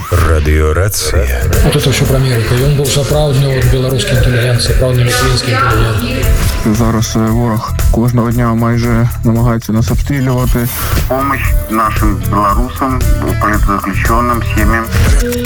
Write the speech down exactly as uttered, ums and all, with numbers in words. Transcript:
Радиорация. Вот это все про Америку. І він був сапраўдны от беларускі інтэлігент, сапраўдны літвінський інтэлігент. Зараз ворог кожного дня майже намагається нас обстрілювати. Помощь нашим белорусам, политзаключенным, семьям.